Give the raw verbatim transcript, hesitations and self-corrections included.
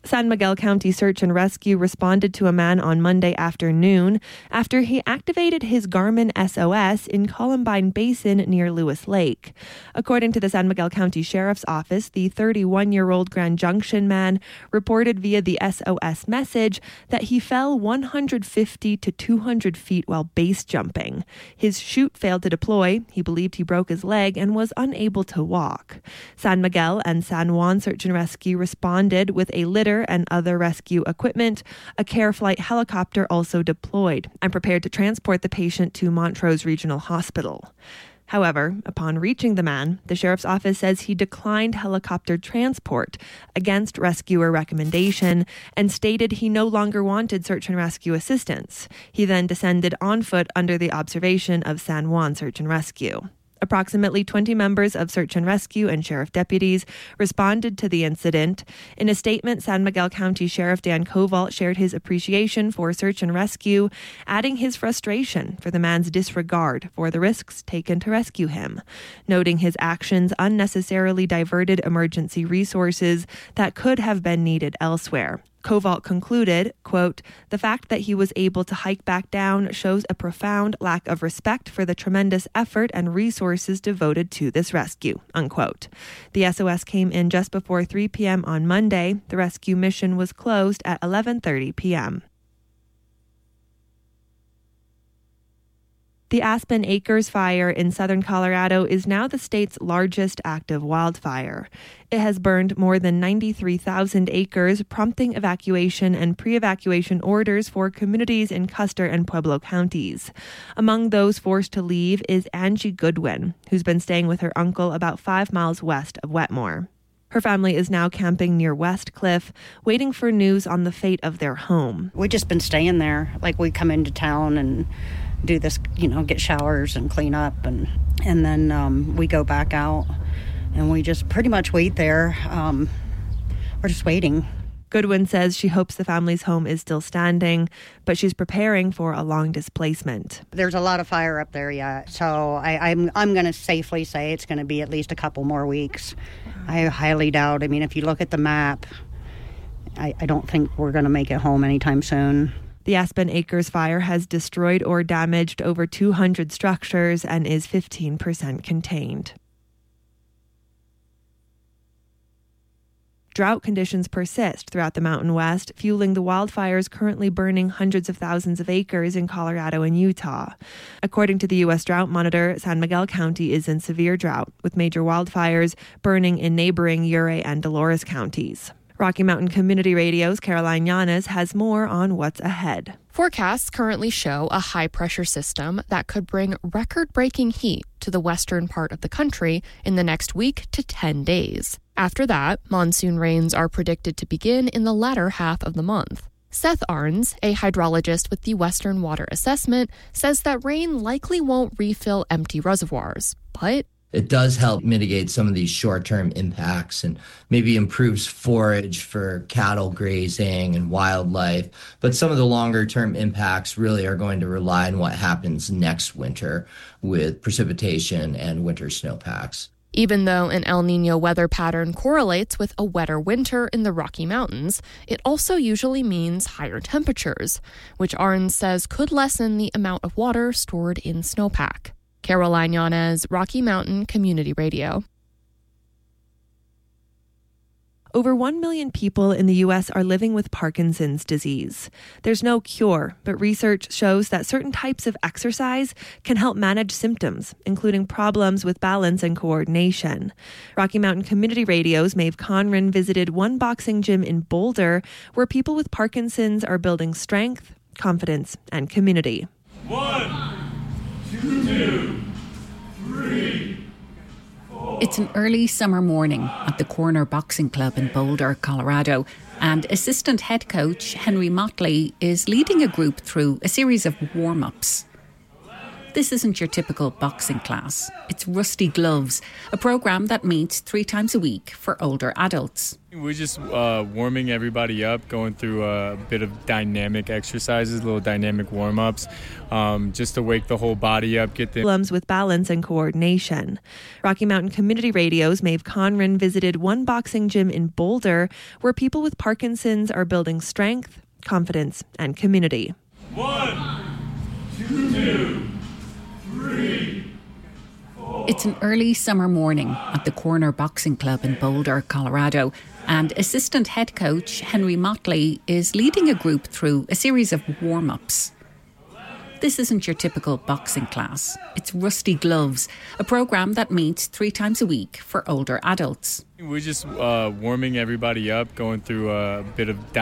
San Miguel County Search and Rescue responded to a man on Monday afternoon after he activated his Garmin S O S in Columbine Basin near Lewis Lake. According to the San Miguel County Sheriff's Office, the thirty-one-year-old Grand Junction man reported via the S O S message that he fell one hundred fifty to two hundred feet while base jumping. His chute failed to deploy. He believed he broke his leg and was unable to walk. San Miguel and San Juan Search and Rescue responded with a litter and other rescue equipment. A care flight helicopter also deployed and prepared to transport the patient to Montrose Regional Hospital. However, upon reaching the man, the sheriff's office says he declined helicopter transport against rescuer recommendation and stated he no longer wanted search and rescue assistance. He then descended on foot under the observation of San Juan Search and Rescue. Approximately twenty members of search and rescue and sheriff deputies responded to the incident. In a statement, San Miguel County Sheriff Dan Kovalt shared his appreciation for search and rescue, adding his frustration for the man's disregard for the risks taken to rescue him, noting his actions unnecessarily diverted emergency resources that could have been needed elsewhere. Kovalt concluded, quote, "The fact that he was able to hike back down shows a profound lack of respect for the tremendous effort and resources devoted to this rescue," unquote. The S O S came in just before three p.m. on Monday. The rescue mission was closed at eleven thirty p.m. The Aspen Acres fire in southern Colorado is now the state's largest active wildfire. It has burned more than ninety-three thousand acres, prompting evacuation and pre-evacuation orders for communities in Custer and Pueblo counties. Among those forced to leave is Angie Goodwin, who's been staying with her uncle about five miles west of Wetmore. Her family is now camping near West Cliff, waiting for news on the fate of their home. We've just been staying there. Like, we come into town and do this, you know, get showers and clean up, and and then um, we go back out, and we just pretty much wait there. Um, we're just waiting. Goodwin says she hopes the family's home is still standing, but she's preparing for a long displacement. There's a lot of fire up there yet, so I, I'm I'm going to safely say it's going to be at least a couple more weeks. I highly doubt. I mean, if you look at the map, I, I don't think we're going to make it home anytime soon. The Aspen Acres fire has destroyed or damaged over two hundred structures and is fifteen percent contained. Drought conditions persist throughout the Mountain West, fueling the wildfires currently burning hundreds of thousands of acres in Colorado and Utah. According to the U S Drought Monitor, San Miguel County is in severe drought, with major wildfires burning in neighboring Ouray and Dolores counties. Rocky Mountain Community Radio's Caroline Llanes has more on what's ahead. Forecasts currently show a high-pressure system that could bring record-breaking heat to the western part of the country in the next week to ten days. After that, monsoon rains are predicted to begin in the latter half of the month. Seth Arns, a hydrologist with the Western Water Assessment, says that rain likely won't refill empty reservoirs, but it does help mitigate some of these short-term impacts and maybe improves forage for cattle grazing and wildlife. But some of the longer-term impacts really are going to rely on what happens next winter with precipitation and winter snowpacks. Even though an El Niño weather pattern correlates with a wetter winter in the Rocky Mountains, it also usually means higher temperatures, which Arns says could lessen the amount of water stored in snowpack. Caroline Llanes, Rocky Mountain Community Radio. Over one million people in the U S are living with Parkinson's disease. There's no cure, but research shows that certain types of exercise can help manage symptoms, including problems with balance and coordination. Rocky Mountain Community Radio's Maeve Conran visited one boxing gym in Boulder, where people with Parkinson's are building strength, confidence, and community. One, two, two three. It's an early summer morning at the Corner Boxing Club in Boulder, Colorado, and assistant head coach Henry Motley is leading a group through a series of warm-ups. This isn't your typical boxing class. It's Rusty Gloves, a programme that meets three times a week for older adults. We're just uh, warming everybody up, going through a bit of dynamic exercises, little dynamic warm-ups, um, just to wake the whole body up, get the... Problems with balance and coordination. Rocky Mountain Community Radio's Maeve Conran visited one boxing gym in Boulder where people with Parkinson's are building strength, confidence, and community. One, two, two. It's an early summer morning at the Corner Boxing Club in Boulder, Colorado, and assistant head coach Henry Motley is leading a group through a series of warm-ups. This isn't your typical boxing class. It's Rusty Gloves, a programme that meets three times a week for older adults. We're just uh, warming everybody up, going through a bit of